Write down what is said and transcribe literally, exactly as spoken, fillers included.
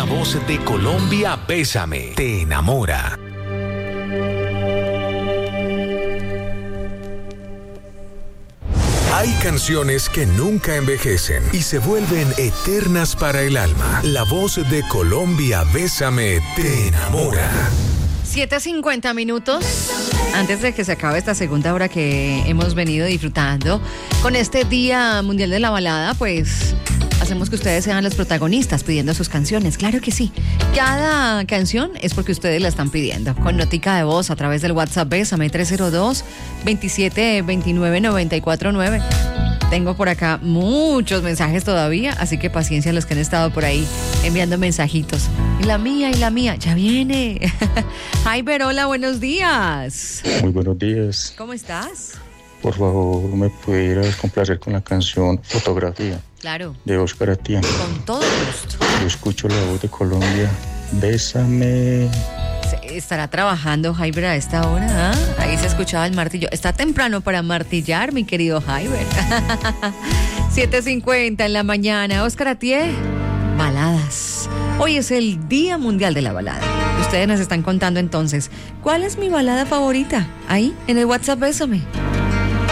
voz de Colombia, Bésame, te enamora. Hay canciones que nunca envejecen y se vuelven eternas para el alma. La voz de Colombia, Bésame, te enamora. siete cincuenta minutos antes de que se acabe esta segunda hora que hemos venido disfrutando con este Día Mundial de la Balada, pues hacemos que ustedes sean los protagonistas pidiendo sus canciones. Claro que sí. Cada canción es porque ustedes la están pidiendo. Con notica de voz a través del WhatsApp Bésame tres cero dos, veintisiete veintinueve, noventa y cuatro nueve. Tengo por acá muchos mensajes todavía, así que paciencia a los que han estado por ahí enviando mensajitos. Y la mía, y la mía, ya viene. Jaiber, hola, buenos días. Muy buenos días. ¿Cómo estás? Por favor, ¿me pudieras complacer con la canción Fotografía? Claro. De Oscar Atienza. Con todo gusto. Yo escucho la voz de Colombia. Bésame. ¿Estará trabajando Jaiber a esta hora? ¿Ah? Ahí se escuchaba el martillo. Está temprano para martillar, mi querido Jaiber. siete cincuenta en la mañana. Oscar Atié, baladas. Hoy es el Día Mundial de la Balada. Ustedes nos están contando entonces, ¿cuál es mi balada favorita? Ahí, en el WhatsApp Bésame.